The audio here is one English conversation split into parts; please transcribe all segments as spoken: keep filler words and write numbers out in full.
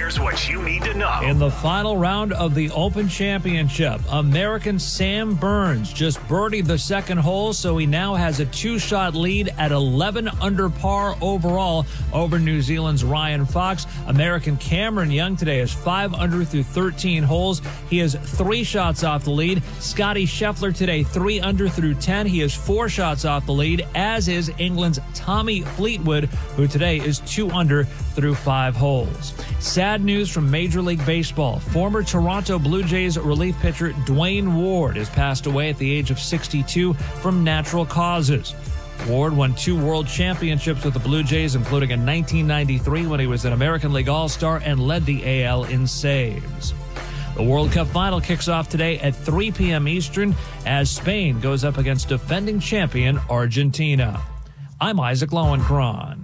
Here's what you need to know. In the final round of the Open Championship, American Sam Burns just birdied the second hole, so he now has a two-shot lead at eleven under par overall over New Zealand's Ryan Fox. American Cameron Young today is five under through thirteen holes. He is three shots off the lead. Scotty Scheffler today three under through ten. He is four shots off the lead, as is England's Tommy Fleetwood, who today is two under through five holes. Sad news from Major League Baseball. Former Toronto Blue Jays relief pitcher Dwayne Ward has passed away at the age of sixty-two from natural causes. Ward won two world championships with the Blue Jays, including in nineteen ninety-three when he was an American League All-Star and led the A L in saves. The World Cup final kicks off today at three p.m. Eastern as Spain goes up against defending champion Argentina. I'm Isaac Lowenkron.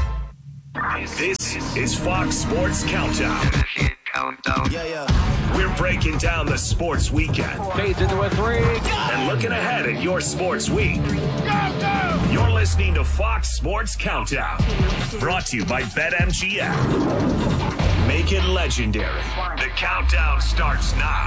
This is Fox Sports Countdown. Countdown. Yeah, yeah. We're breaking down the sports weekend. Fades into a three. And looking ahead at your sports week. You're listening to Fox Sports Countdown. Brought to you by BetMGM. Make it legendary. The countdown starts now.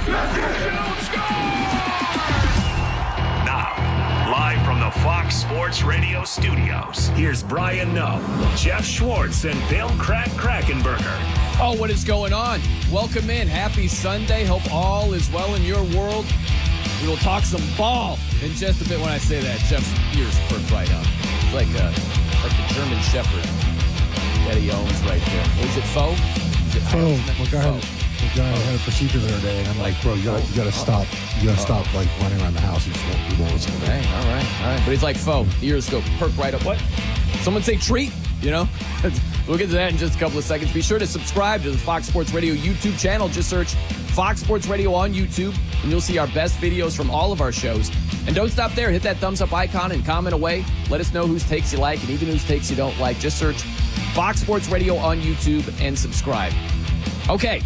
Now, live from the Fox Sports Radio studios, here's Brian Noe, Jeff Schwartz, and Bill Crack Krackenberger. Oh, what is going on? Welcome in. Happy Sunday. Hope all is well in your world. We will talk some ball in just a bit. When I say that, Jeff's ears perk right up. It's like a, like the German Shepherd that he owns right there. Is it faux? Is it faux? My guy, had, my guy had a procedure the other day, and I'm like, bro, you gotta, you gotta stop. You gotta stop, like, running around the house. He just won't, he won't listen to me. Hey, all right, all right. But he's like faux. The ears go perk right up. What? Someone say treat, you know? We'll get to that in just a couple of seconds. Be sure to subscribe to the Fox Sports Radio YouTube channel. Just search Fox Sports Radio on YouTube, and you'll see our best videos from all of our shows. And don't stop there. Hit that thumbs up icon and comment away. Let us know whose takes you like and even whose takes you don't like. Just search Fox Sports Radio on YouTube and subscribe. Okay,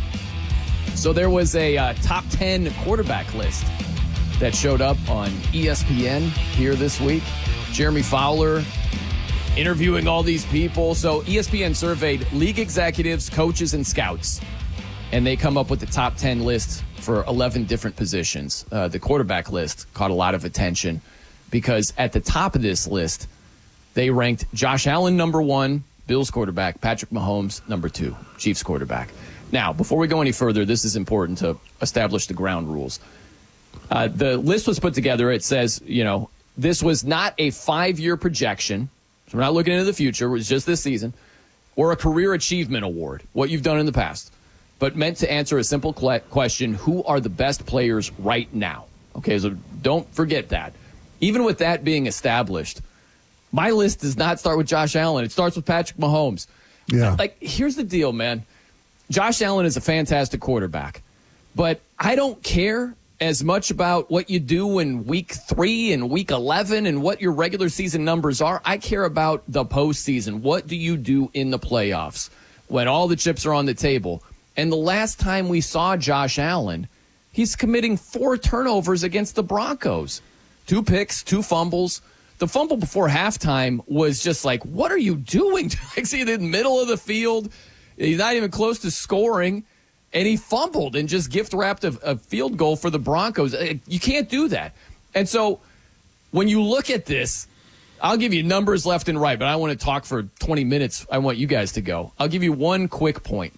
so there was a uh, top ten quarterback list that showed up on E S P N here this week. Jeremy Fowler interviewing all these people. So E S P N surveyed league executives, coaches, and scouts, and they come up with the top ten list for eleven different positions. Uh, the quarterback list caught a lot of attention because at the top of this list, they ranked Josh Allen number one, Bills quarterback, Patrick Mahomes number two, Chiefs quarterback. Now, before we go any further, this is important to establish the ground rules. Uh, the list was put together. It says, you know, this was not a five-year projection. So we're not looking into the future. It was just this season. Or a career achievement award, what you've done in the past. But meant to answer a simple question, who are the best players right now? Okay, so don't forget that. Even with that being established, my list does not start with Josh Allen. It starts with Patrick Mahomes. Yeah. Like, here's the deal, man. Josh Allen is a fantastic quarterback. But I don't care as much about what you do in week three and week eleven and what your regular season numbers are. I care about the postseason. What do you do in the playoffs when all the chips are on the table? And the last time we saw Josh Allen, he's committing four turnovers against the Broncos. Two picks, two fumbles. The fumble before halftime was just like, what are you doing? Like, see, in the middle of the field, he's not even close to scoring. And he fumbled and just gift-wrapped a, a field goal for the Broncos. You can't do that. And so when you look at this, I'll give you numbers left and right, but I want to talk for twenty minutes. I want you guys to go. I'll give you one quick point.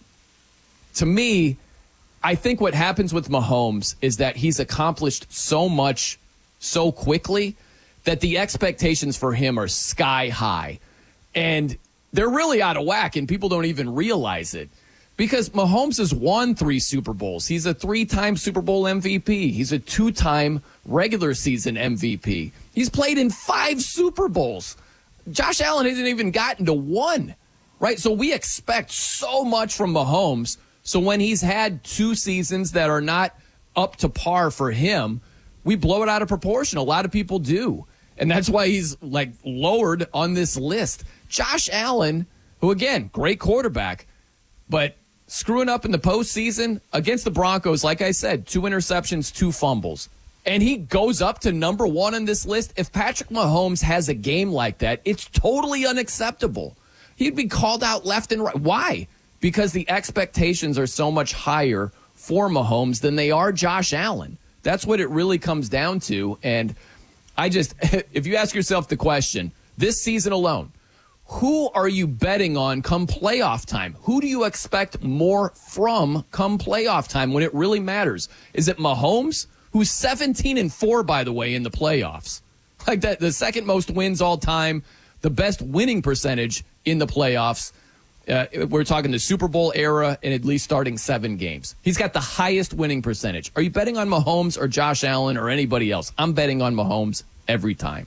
To me, I think what happens with Mahomes is that he's accomplished so much so quickly that the expectations for him are sky high. And they're really out of whack, and people don't even realize it. Because Mahomes has won three Super Bowls. He's a three-time Super Bowl M V P. He's a two-time regular season M V P. He's played in five Super Bowls. Josh Allen hasn't even gotten to one, right? So we expect so much from Mahomes. So when he's had two seasons that are not up to par for him, we blow it out of proportion. A lot of people do. And that's why he's, like, lowered on this list. Josh Allen, who, again, great quarterback, but screwing up in the postseason against the Broncos, like I said, two interceptions, two fumbles. And he goes up to number one on this list. If Patrick Mahomes has a game like that, it's totally unacceptable. He'd be called out left and right. Why? because the expectations are so much higher for Mahomes than they are Josh Allen. That's what it really comes down to. And I just, if you ask yourself the question, this season alone, who are you betting on come playoff time? Who do you expect more from come playoff time when it really matters? Is it Mahomes, who's seventeen and four, by the way, in the playoffs? Like that, the second most wins all time, the best winning percentage in the playoffs. Uh, we're talking the Super Bowl era and at least starting seven games. He's got the highest winning percentage. Are you betting on Mahomes or Josh Allen or anybody else? I'm betting on Mahomes every time.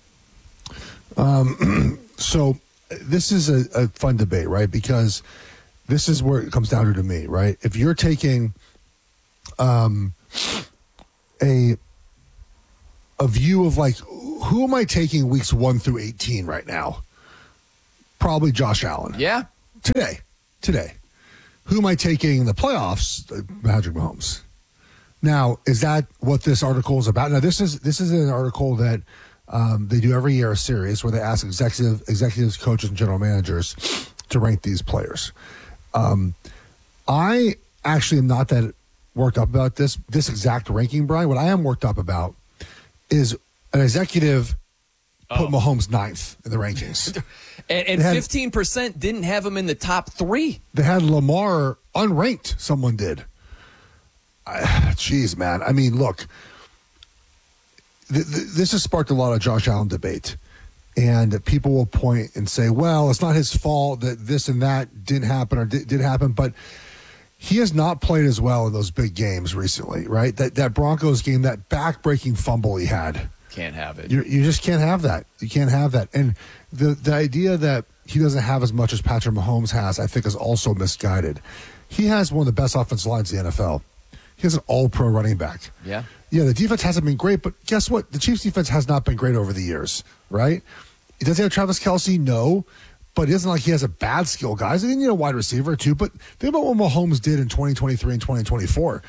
Um, so this is a, a fun debate, right? Because this is where it comes down to to me, right? If you're taking um, a a view of like, who am I taking weeks one through eighteen right now? Probably Josh Allen. Yeah. Today. Today. Who am I taking in the playoffs? Patrick Mahomes. Now, is that what this article is about? Now, this is this is an article that um, they do every year, a series where they ask executive executives, coaches, and general managers to rank these players. Um, I actually am not that worked up about this this exact ranking, Brian. What I am worked up about is an executive put oh. Mahomes ninth in the rankings. and and had, fifteen percent didn't have him in the top three. They had Lamar unranked. Someone did. Jeez, man. I mean, look, th- th- this has sparked a lot of Josh Allen debate. And people will point and say, well, it's not his fault that this and that didn't happen or did, did happen. But he has not played as well in those big games recently, right? That that Broncos game, that back-breaking fumble he had. Can't have it. You, you just can't have that. You can't have that. And the the idea that he doesn't have as much as Patrick Mahomes has, I think, is also misguided. He has one of the best offensive lines in the N F L. He has an all-pro running back. Yeah. Yeah, the defense hasn't been great, but guess what? The Chiefs' defense has not been great over the years, right? Does he have Travis Kelce? No. But it isn't like he has a bad skill, guys. He need a wide receiver, too. But think about what Mahomes did in twenty twenty-three and twenty twenty-four.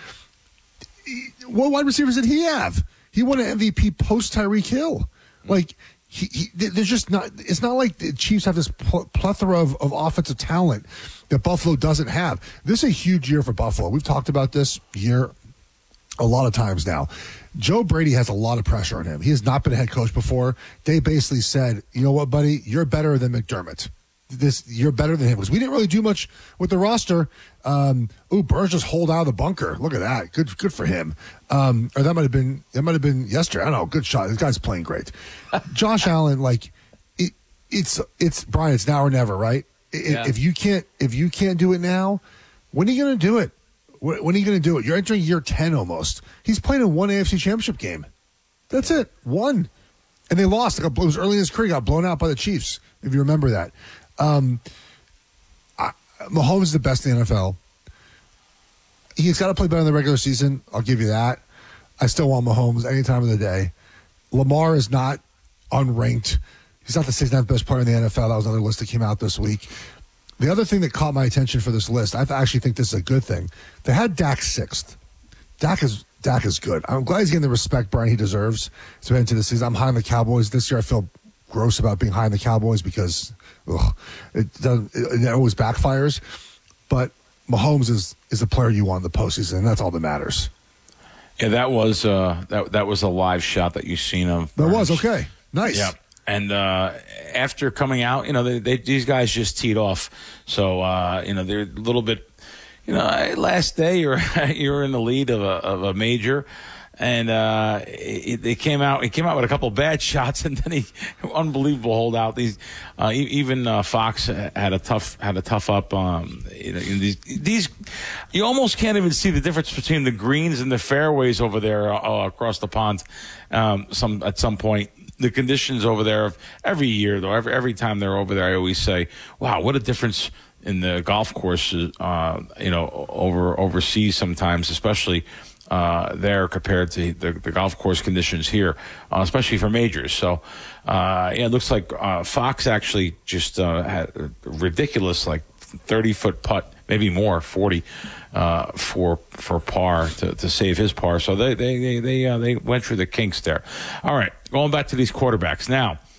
What wide receivers did he have? He won an M V P post Tyreek Hill. Like, he, he, there's just not, it's not like the Chiefs have this pl- plethora of, of offensive talent that Buffalo doesn't have. This is a huge year for Buffalo. We've talked about this year a lot of times now. Joe Brady has a lot of pressure on him. He has not been a head coach before. They basically said, you know what, buddy, you're better than McDermott. This you're better than him because we didn't really do much with the roster. Um, ooh, Burns just holed out of the bunker. Look at that. Good, good for him. Um, or that might have been that might have been yesterday. I don't know. Good shot. This guy's playing great. Josh Allen, like it, it's it's Brian. It's now or never, right? It, yeah. If you can't if you can't do it now, when are you going to do it? When, when are you going to do it? You're entering year ten almost. He's playing in one A F C Championship game. That's it. One, and they lost. It was early in his career. Got blown out by the Chiefs. If you remember that. Um, I, Mahomes is the best in the N F L. He's got to play better in the regular season. I'll give you that. I still want Mahomes any time of the day. Lamar is not unranked. He's not the sixth-ninth best player in the N F L. That was another list that came out this week. The other thing that caught my attention for this list, I actually think this is a good thing. They had Dak sixth. Dak is Dak is good. I'm glad he's getting the respect, Brian, he deserves to head into the season. I'm high on the Cowboys. This year I feel gross about being high on the Cowboys because ugh, it, doesn't, it, it always backfires. But Mahomes is is the player you want in the postseason, and that's all that matters. Yeah, that was uh, that that was a live shot that you seen of. That was okay, nice. Yeah, and uh, after coming out, you know, they, they, these guys just teed off, so uh, you know they're a little bit, you know, last day you're you're in the lead of a of a major. And uh, it, it came out. He came out with a couple of bad shots, and then he unbelievable holdout. These uh, even uh, Fox had a tough had a tough up. Um, you know, these, these you almost can't even see the difference between the greens and the fairways over there uh, across the pond. Um, some at some point, the conditions over there every year though. Every every time they're over there, I always say, "Wow, what a difference in the golf courses." Uh, you know, over overseas sometimes, especially. Uh, there compared to the, the golf course conditions here, uh, especially for majors. So, uh, yeah, it looks like uh, Fox actually just uh, had a ridiculous, like thirty-foot putt, maybe more, forty, uh, for for par to, to save his par. So they they they they, uh, they went through the kinks there. All right, going back to these quarterbacks now.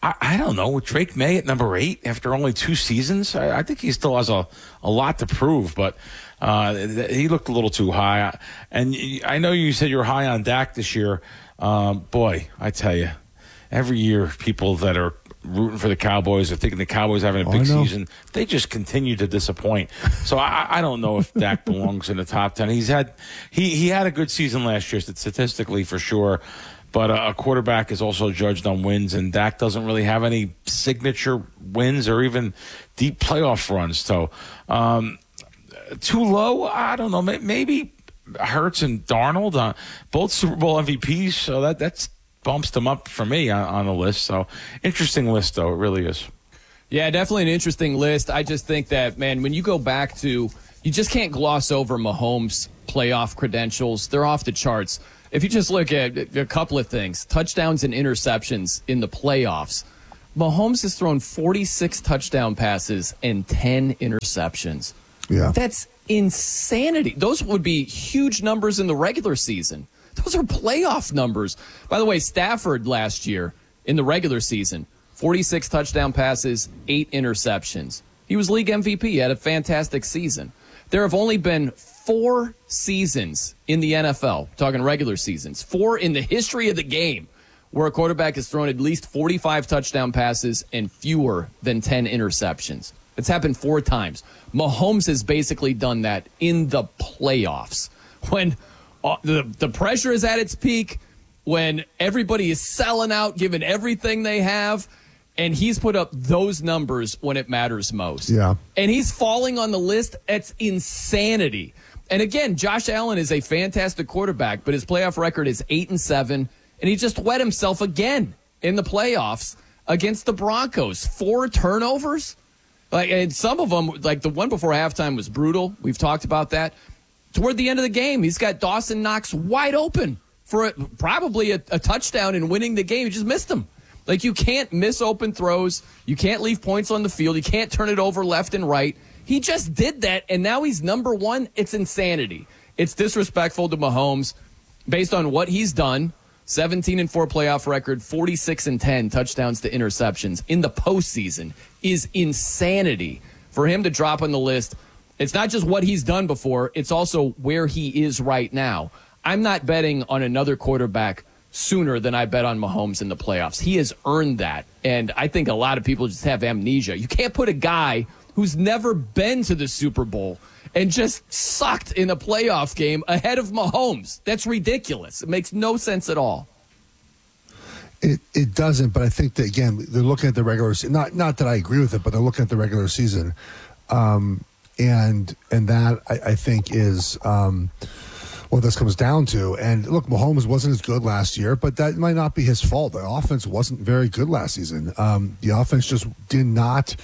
I, I don't know. With Drake May at number eight after only two seasons, I, I think he still has a, a lot to prove, but uh, he looked a little too high. And I know you said you're high on Dak this year. Um, boy, I tell you, every year people that are rooting for the Cowboys or thinking the Cowboys having a big oh, season, they just continue to disappoint. So I, I don't know if Dak belongs in the top ten. He's had he he had a good season last year, statistically for sure. But a quarterback is also judged on wins, and Dak doesn't really have any signature wins or even deep playoff runs. So um, too low, I don't know. Maybe Hurts and Darnold, uh, both Super Bowl M V Ps, so that that's bumps them up for me on, on the list. So interesting list, though. It really is. Yeah, definitely an interesting list. I just think that, man, when you go back to, you just can't gloss over Mahomes' playoff credentials. They're off the charts. If you just look at a couple of things, touchdowns and interceptions in the playoffs, Mahomes has thrown forty-six touchdown passes and ten interceptions. Yeah. That's insanity. Those would be huge numbers in the regular season. Those are playoff numbers. By the way, Stafford last year in the regular season, forty-six touchdown passes, eight interceptions. He was league M V P. He had a fantastic season. There have only been four seasons in the N F L, talking regular seasons, four in the history of the game, where a quarterback has thrown at least forty-five touchdown passes and fewer than ten interceptions. It's happened four times. Mahomes has basically done that in the playoffs. When uh, the, the pressure is at its peak, when everybody is selling out, giving everything they have, and he's put up those numbers when it matters most. Yeah. And he's falling on the list. That's insanity. And again, Josh Allen is a fantastic quarterback, but his playoff record is eight and seven, and he just wet himself again in the playoffs against the Broncos. Four turnovers. Like, and some of them, like the one before halftime was brutal. We've talked about that. Toward the end of the game, he's got Dawson Knox wide open for a, probably a, a touchdown and winning the game. He just missed him. Like, you can't miss open throws. You can't leave points on the field. You can't turn it over left and right. He just did that, and now he's number one. It's insanity. It's disrespectful to Mahomes based on what he's done. seventeen and four playoff record, forty-six and ten touchdowns to interceptions in the postseason is insanity. For him to drop on the list, it's not just what he's done before, it's also where he is right now. I'm not betting on another quarterback sooner than I bet on Mahomes in the playoffs. He has earned that, and I think a lot of people just have amnesia. You can't put a guy who's never been to the Super Bowl and just sucked in a playoff game ahead of Mahomes. That's ridiculous. It makes no sense at all. It it doesn't, but I think that, again, they're looking at the regular season. Not, not that I agree with it, but they're looking at the regular season. Um, and and that, I, I think, is um, what this comes down to. And, look, Mahomes wasn't as good last year, but that might not be his fault. The offense wasn't very good last season. Um, the offense just did not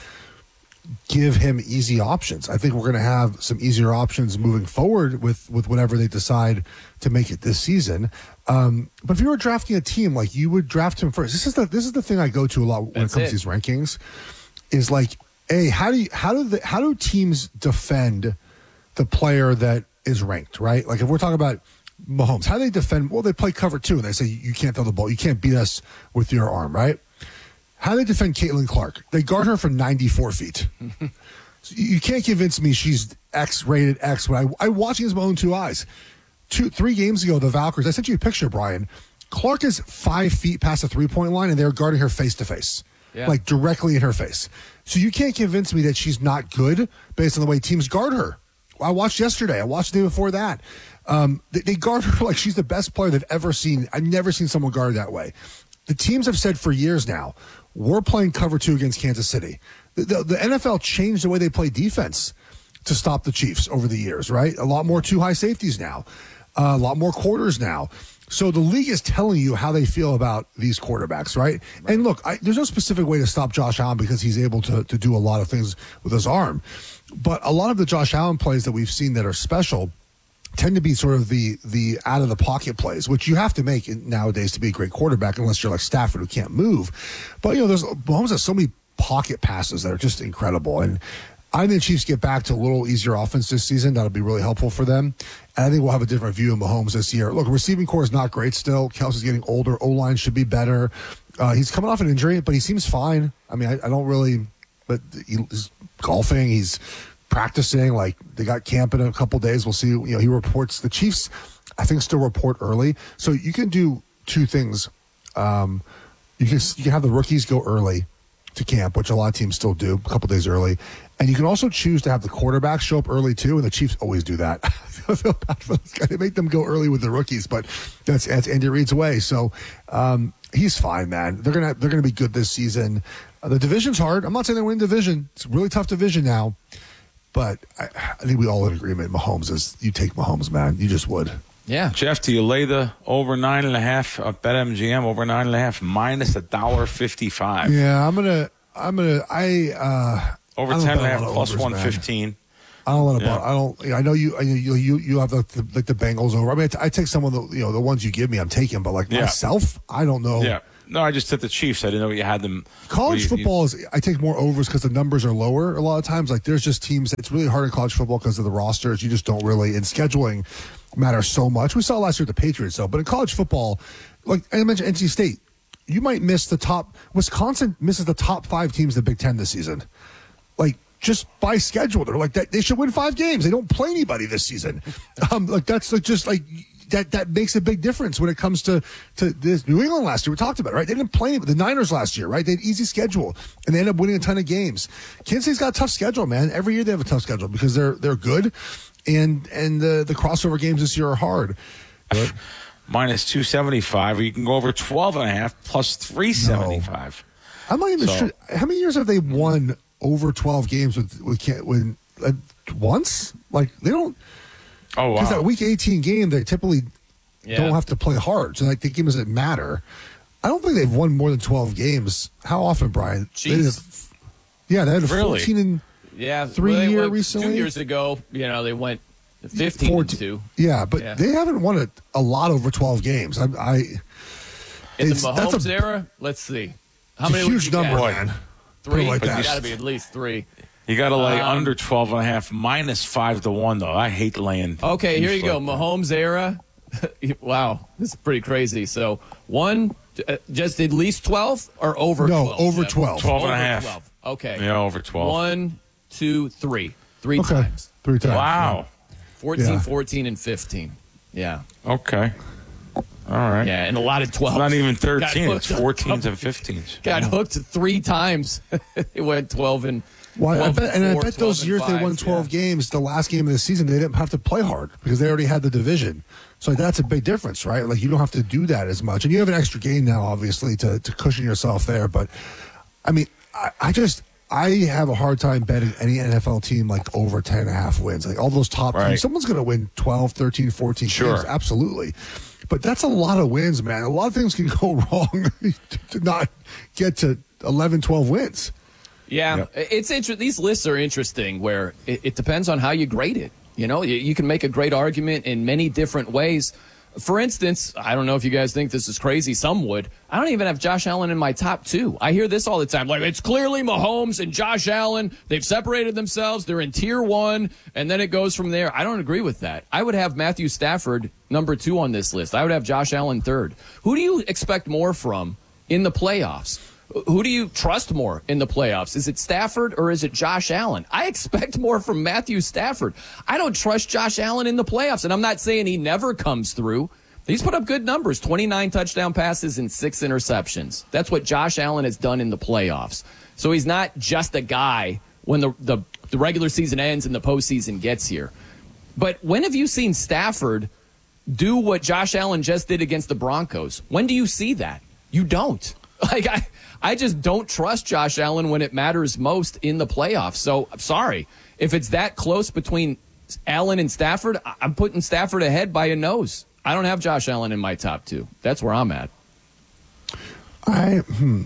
give him easy options. I think we're going to have some easier options moving forward with, with whatever they decide to make it this season. Um, but if you were drafting a team, like, you would draft him first. This is the this is the thing I go to a lot when That's it comes it. to these rankings. Is like, hey, how do you how do the, how do teams defend the player that is ranked, right? Like, if we're talking about Mahomes, how do they defend? Well, they play cover two, and they say you can't throw the ball, you can't beat us with your arm, right? How do they defend Caitlin Clark? They guard her from ninety-four feet. So you can't convince me she's X rated X. When I I watching this with my own two eyes. Two, three games ago, the Valkyries, I sent you a picture, Brian. Clark is five feet past the three-point line, and they're guarding her face-to-face, yeah. like directly in her face. So you can't convince me that she's not good based on the way teams guard her. I watched yesterday. I watched the day before that. Um, they, they guard her like she's the best player they've ever seen. I've never seen someone guard that way. The teams have said for years now, we're playing cover two against Kansas City. The, the, the N F L changed the way they play defense to stop the Chiefs over the years, right? A lot more two high safeties now. Uh, a lot more quarters now. So the league is telling you how they feel about these quarterbacks, right? right. And look, I, there's no specific way to stop Josh Allen because he's able to, to do a lot of things with his arm. But a lot of the Josh Allen plays that we've seen that are special tend to be sort of the the out-of-the-pocket plays, which you have to make nowadays to be a great quarterback unless you're like Stafford who can't move. But, you know, there's Mahomes has so many pocket passes that are just incredible. And I think the Chiefs get back to a little easier offense this season. That'll be really helpful for them. And I think we'll have a different view of Mahomes this year. Look, receiving core is not great still. Kelsey's getting older. O-line should be better. Uh, he's coming off an injury, but he seems fine. I mean, I, I don't really, but he's golfing. He's practicing. Like, they got camp in a couple days. We'll see. You know, he reports. The Chiefs, I think, still report early. So you can do two things. Um, you can you can have the rookies go early to camp, which a lot of teams still do, a couple days early. And you can also choose to have the quarterback show up early, too, and the Chiefs always do that. I feel bad for those guys. They make them go early with the rookies, but that's, that's Andy Reid's way. So um, he's fine, man. They're gonna they're gonna be good this season. Uh, the division's hard. I'm not saying they win division. It's a really tough division now. But I, I think we all in agreement. Mahomes is, you take Mahomes, man. You just would. Yeah. Jeff, do you lay the over nine and a half at BetMGM, over nine and a half, minus a dollar fifty-five? Yeah, I'm going to, I'm going to, I, uh, over I don't ten and a bet half lot of plus overs, one man. fifteen. I don't want to. Yeah. I don't. I know you. I know you. You, you have the, the like the Bengals over. I mean, I, t- I take some of the you know the ones you give me. I'm taking, but like Yeah. myself, I don't know. Yeah. No, I just took the Chiefs. I didn't know you had them. College you, football is. I take more overs because the numbers are lower a lot of times. Like there's just teams. It's really hard in college football because of the rosters. You just don't really. And scheduling matters so much. We saw last year with the Patriots, though. But in college football, like I mentioned, N C State, you might miss the top. Wisconsin misses the top five teams in the Big Ten this season. Like. Just by schedule, they're like that. They should win five games. They don't play anybody this season. Um, like that's like just like that. That makes a big difference when it comes to to this. New England last year, we talked about it, right? They didn't play the Niners last year, right? They had easy schedule and they ended up winning a ton of games. Kansas State's got a tough schedule, man. Every year they have a tough schedule because they're they're good, and and the the crossover games this year are hard. But, minus two seventy five, or you can go over twelve and a half plus three seventy five. No. I'm not even So, sure how many years have they won over twelve games with with, with uh, once. Like they don't. Oh wow! Because that week eighteen game, they typically Yeah. don't have to play hard, so like the game doesn't matter. I don't think they've won more than twelve games. How often, Brian? They Jeez. just- yeah, they had a Really? fourteen and Yeah. Three well, they year went recently? Two years ago, you know, they went fifteen and fourteen. two. Yeah, but Yeah. they haven't won a, a lot over twelve games. I, I In the it's- that's Mahomes a- era, let's see. How it's a many would huge you number, get? man. Three. Put it like But that. you got to be at least three. You got to lay Um, under twelve and a half, minus five to one though. I hate laying. Okay, here you juice go. like that. Mahomes era. Wow, this is pretty crazy. So one, uh, just at least twelve or over No, twelve? over Jeff? twelve. twelve and a Over half. twelve. Okay. Yeah, over twelve. One, two, three. Three Okay, times. three times. Wow. fourteen, Yeah. fourteen, and fifteen. Yeah. Okay. All right. Yeah, and a lot of twelve. It's not even Got thirteen. It's hooked on- fourteens and fifteens. Got hooked three times. It went twelve and Well, I twelve bet, and I four, bet those twelve and years they five, won twelve yeah. games, the last game of the season, they didn't have to play hard because they already had the division. So that's a big difference, right? Like you don't have to do that as much, and you have an extra game now, obviously, to to cushion yourself there. But I mean, I, I just I have a hard time betting any N F L team like over ten and a half wins. Like all those top Right. teams, someone's going to win twelve, thirteen, fourteen Sure. games, absolutely. But that's a lot of wins, man. A lot of things can go wrong to not get to eleven, twelve wins. Yeah, Yep. it's inter- these lists are interesting where it, it depends on how you grade it. You know, you, you can make a great argument in many different ways. For instance, I don't know if you guys think this is crazy. Some would. I don't even have Josh Allen in my top two. I hear this all the time. Like, it's clearly Mahomes and Josh Allen. They've separated themselves. They're in tier one, and then it goes from there. I don't agree with that. I would have Matthew Stafford number two on this list. I would have Josh Allen third. Who do you expect more from in the playoffs? Who do you trust more in the playoffs? Is it Stafford or is it Josh Allen? I expect more from Matthew Stafford. I don't trust Josh Allen in the playoffs, and I'm not saying he never comes through. He's put up good numbers, twenty-nine touchdown passes and six interceptions. That's what Josh Allen has done in the playoffs. So he's not just a guy when the, the, the regular season ends and the postseason gets here. But when have you seen Stafford do what Josh Allen just did against the Broncos? When do you see that? You don't. Like, I, I just don't trust Josh Allen when it matters most in the playoffs. So, I'm sorry. If it's that close between Allen and Stafford, I- I'm putting Stafford ahead by a nose. I don't have Josh Allen in my top two. That's where I'm at. I hmm.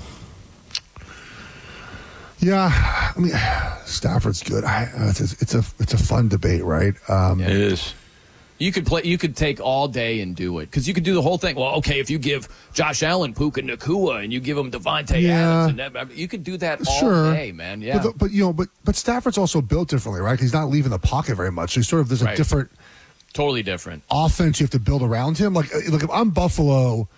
Yeah, I mean Stafford's good. I, uh, it's, a, it's a it's a fun debate, right? Um, Yeah. It is. You could play. You could take all day and do it because you could do the whole thing. Well, okay, if you give Josh Allen Puka Nacua and you give him Devontae Yeah. Adams, and that, you could do that all Sure, day, man. Yeah, But, the, but you know, but but Stafford's also built differently, right? 'Cause he's not leaving the pocket very much. So he's sort of there's a Right. different totally different. offense you have to build around him. Like, uh, look, if I'm Buffalo,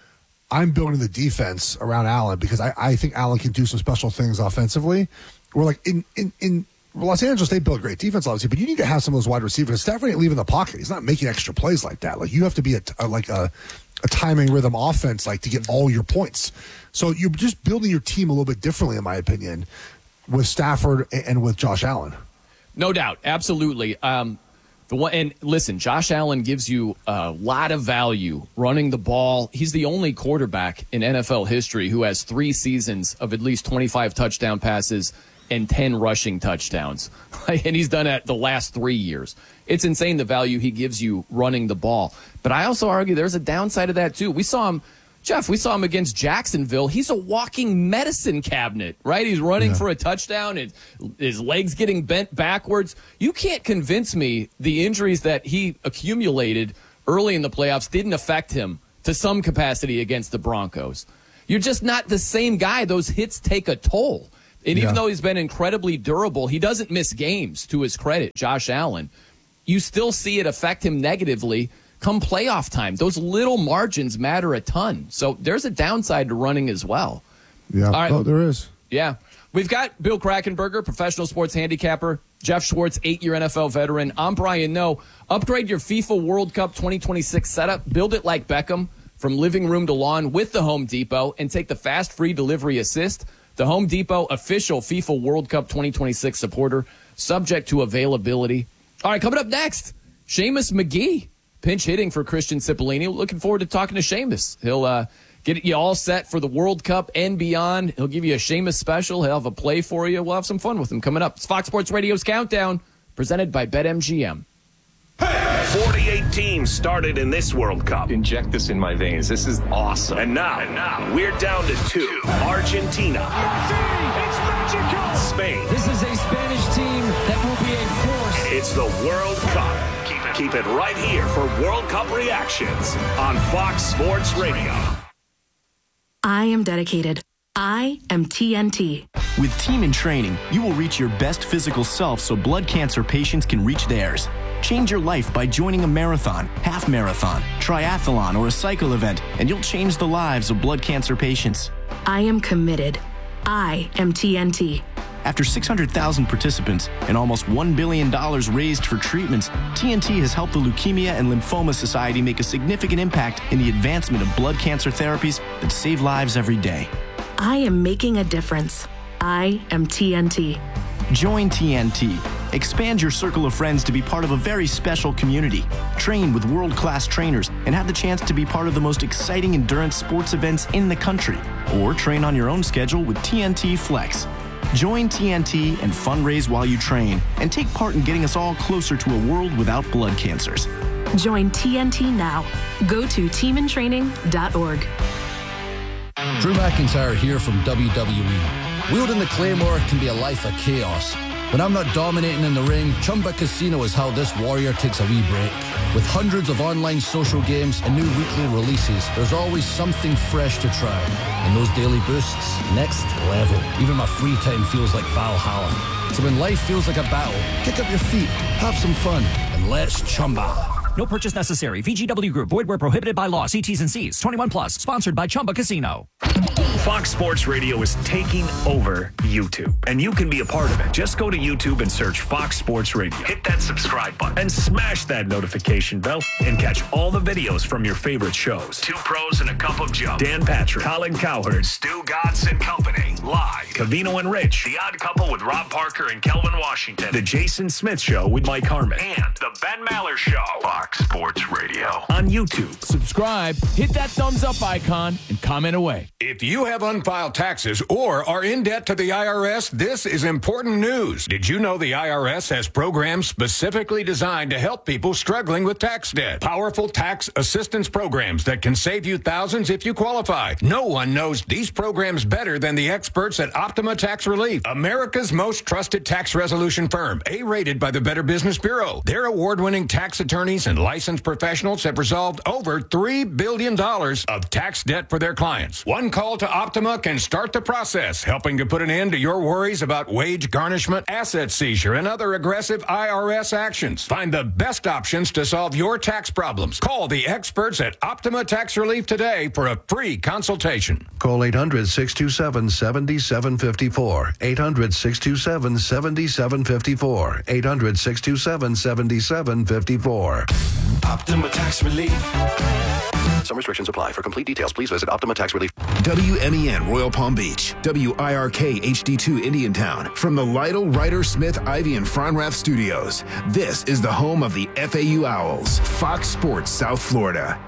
I'm building the defense around Allen because I, I think Allen can do some special things offensively. We're like in, in, in Los Angeles, they build great defense, obviously, but you need to have some of those wide receivers. Stafford ain't leaving the pocket. He's not making extra plays like that. Like you have to be a, a like a, a timing rhythm offense, like to get all your points. So you're just building your team a little bit differently, in my opinion, with Stafford and with Josh Allen. No doubt, absolutely. Um, the one and listen, Josh Allen gives you a lot of value running the ball. He's the only quarterback in N F L history who has three seasons of at least twenty-five touchdown passes and ten rushing touchdowns. And he's done it the last three years. It's insane the value he gives you running the ball. But I also argue there's a downside of that, too. We saw him, Jeff, we saw him against Jacksonville. He's a walking medicine cabinet, right? He's running yeah. for a touchdown, and his legs getting bent backwards. You can't convince me the injuries that he accumulated early in the playoffs didn't affect him to some capacity against the Broncos. You're just not the same guy. Those hits take a toll. And even yeah. though he's been incredibly durable, he doesn't miss games, to his credit, Josh Allen. You still see it affect him negatively come playoff time. Those little margins matter a ton. So there's a downside to running as well. Yeah, All right. oh, there is. Yeah. We've got Bill Krackomberger, professional sports handicapper, Jeff Schwartz, eight-year N F L veteran. I'm Brian Noe. Upgrade your FIFA World Cup twenty twenty-six setup. Build it like Beckham from living room to lawn with the Home Depot and take the fast free delivery assist. The Home Depot official FIFA World Cup twenty twenty-six supporter, subject to availability. All right, coming up next, Seamus McGee, pinch hitting for Christian Cipollini. Looking forward to talking to Seamus. He'll uh, get you all set for the World Cup and beyond. He'll give you a Seamus special. He'll have a play for you. We'll have some fun with him coming up. It's Fox Sports Radio's Countdown, presented by BetMGM. forty-eight teams started in this World Cup. Inject this in my veins. This is awesome. And now, and now we're down to two. Argentina. It's magical. Spain. This is a Spanish team that will be a force. It's the World Cup. Keep it, keep it right here for World Cup reactions on Fox Sports Radio. I am dedicated. I am T N T. With Team in Training, you will reach your best physical self so blood cancer patients can reach theirs. Change your life by joining a marathon, half marathon, triathlon, or a cycle event, and you'll change the lives of blood cancer patients. I am committed. I am T N T. After six hundred thousand participants and almost one billion dollars raised for treatments, T N T has helped the Leukemia and Lymphoma Society make a significant impact in the advancement of blood cancer therapies that save lives every day. I am making a difference. I am T N T. Join T N T. Expand your circle of friends to be part of a very special community. Train with world-class trainers and have the chance to be part of the most exciting endurance sports events in the country. Or train on your own schedule with T N T Flex. Join T N T and fundraise while you train and take part in getting us all closer to a world without blood cancers. Join T N T now. Go to team in training dot org. Drew McIntyre here from W W E. Wielding the Claymore can be a life of chaos. When I'm not dominating in the ring, Chumba Casino is how this warrior takes a wee break. With hundreds of online social games and new weekly releases, there's always something fresh to try. And those daily boosts, next level. Even my free time feels like Valhalla. So when life feels like a battle, kick up your feet, have some fun, and let's Chumba. No purchase necessary. V G W Group. Void where prohibited by law. See T's and C's. twenty-one plus. Sponsored by Chumba Casino. Fox Sports Radio is taking over YouTube, and you can be a part of it. Just go to YouTube and search Fox Sports Radio. Hit that subscribe button and smash that notification bell and catch all the videos from your favorite shows. Two Pros and a Cup of Joe. Dan Patrick, Colin Cowherd, Stu Gatz and Company. Live. Cavino and Rich. The Odd Couple with Rob Parker and Kelvin Washington. The Jason Smith Show with Mike Harmon. And The Ben Maller Show. Fox Sports Radio. On YouTube. Subscribe, hit that thumbs up icon, and comment away. If you have unfiled taxes or are in debt to the I R S, this is important news. Did you know the I R S has programs specifically designed to help people struggling with tax debt? Powerful tax assistance programs that can save you thousands if you qualify. No one knows these programs better than the experts at Optima Tax Relief, America's most trusted tax resolution firm, A-rated by the Better Business Bureau. Their award-winning tax attorneys and and licensed professionals have resolved over three billion dollars of tax debt for their clients. One call to Optima can start the process, helping to put an end to your worries about wage garnishment, asset seizure, and other aggressive I R S actions. Find the best options to solve your tax problems. Call the experts at Optima Tax Relief today for a free consultation. Call eight hundred, six two seven, seven seven five four. eight hundred, six two seven, seven seven five four. eight hundred, six two seven, seven seven five four. Optima Tax Relief. Some restrictions apply. For complete details, please visit Optima Tax Relief. W M E N Royal Palm Beach, W I R K H D two Indiantown. From the Lytle, Ryder, Smith, Ivy, and Fronrath studios, this is the home of the F A U Owls, Fox Sports South Florida.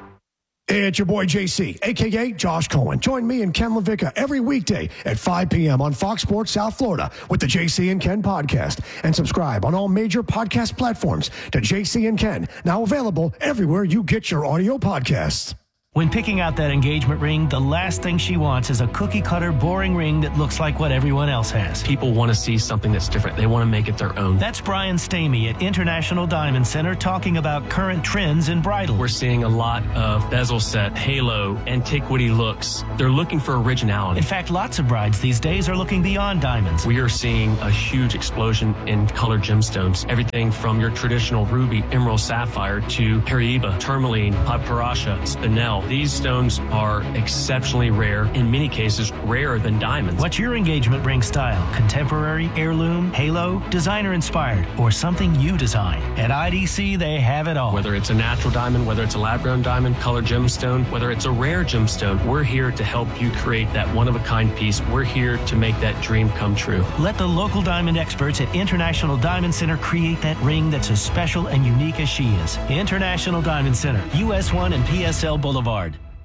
It's your boy J C, a k a. Josh Cohen. Join me and Ken LaVicka every weekday at five p.m. on Fox Sports South Florida with the J C and Ken podcast. And subscribe on all major podcast platforms to J C and Ken, now available everywhere you get your audio podcasts. When picking out that engagement ring, the last thing she wants is a cookie-cutter, boring ring that looks like what everyone else has. People want to see something that's different. They want to make it their own. That's Brian Stamey at International Diamond Center talking about current trends in bridal. We're seeing a lot of bezel set, halo, antiquity looks. They're looking for originality. In fact, lots of brides these days are looking beyond diamonds. We are seeing a huge explosion in colored gemstones. Everything from your traditional ruby, emerald, sapphire to Paraiba, tourmaline, paparasha, spinel. These stones are exceptionally rare, in many cases rarer than diamonds. What's your engagement ring style? Contemporary, heirloom, halo, designer inspired, or something you design? At I D C, they have it all. Whether it's a natural diamond, whether it's a lab-grown diamond, colored gemstone, whether it's a rare gemstone, we're here to help you create that one-of-a-kind piece. We're here to make that dream come true. Let the local diamond experts at International Diamond Center create that ring that's as special and unique as she is. International Diamond Center, U S one and P S L Boulevard.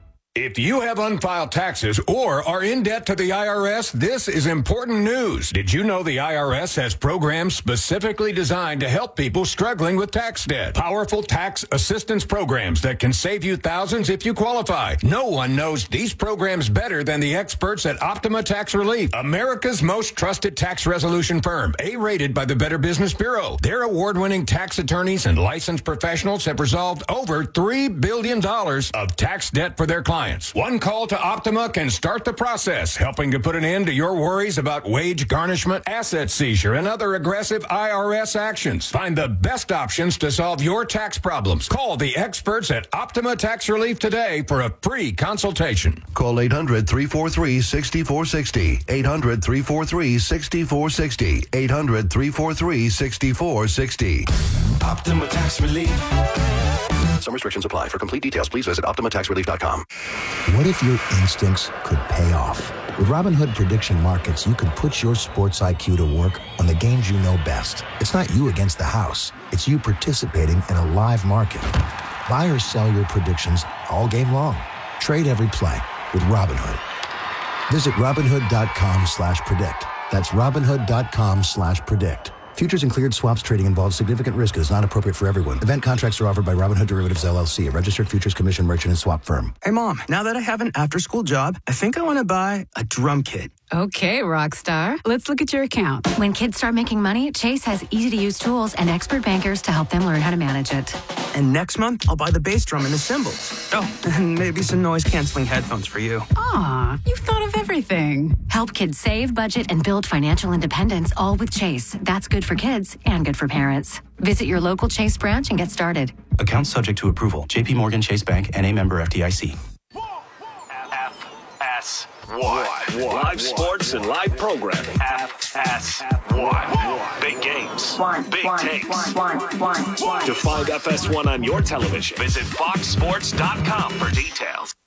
If you have unfiled taxes or are in debt to the I R S, this is important news. Did you know the I R S has programs specifically designed to help people struggling with tax debt? Powerful tax assistance programs that can save you thousands if you qualify. No one knows these programs better than the experts at Optima Tax Relief, America's most trusted tax resolution firm, A-rated by the Better Business Bureau. Their award-winning tax attorneys and licensed professionals have resolved over three billion dollars of tax debt for their clients. One call to Optima can start the process, helping to put an end to your worries about wage garnishment, asset seizure, and other aggressive I R S actions. Find the best options to solve your tax problems. Call the experts at Optima Tax Relief today for a free consultation. Call eight hundred, three four three, six four six zero. eight hundred, three four three, six four six zero. eight hundred, three four three, six four six zero. Optima Tax Relief. Some restrictions apply. For complete details, please visit Optima Tax Relief dot com. What if your instincts could pay off? With Robinhood Prediction Markets, you could put your sports I Q to work on the games you know best. It's not you against the house. It's you participating in a live market. Buy or sell your predictions all game long. Trade every play with Robinhood. Visit Robinhood.com slash predict. That's Robinhood.com slash predict. Futures and cleared swaps trading involves significant risk and is not appropriate for everyone. Event contracts are offered by Robinhood Derivatives, L L C, a registered futures commission merchant and swap firm. Hey, Mom, now that I have an after-school job, I think I want to buy a drum kit. Okay, rock star. Let's look at your account. When kids start making money, Chase has easy-to-use tools and expert bankers to help them learn how to manage it. And next month, I'll buy the bass drum and the cymbals. Oh, and maybe some noise-canceling headphones for you. Aw, you've thought of everything. Help kids save, budget, and build financial independence, all with Chase. That's good for kids and good for parents. Visit your local Chase branch and get started. Account subject to approval. J P Morgan Chase Bank, N A member F D I C. F S one. Live sports and live programming. F S one. Big games. Big takes. To find F S one on your television, visit fox sports dot com for details.